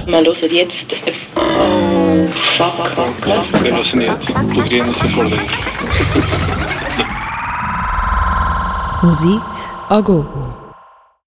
Wir hören jetzt... Oh, fuck, was? Wir hören jetzt Blutgräne Symphorien. Musik a gogo.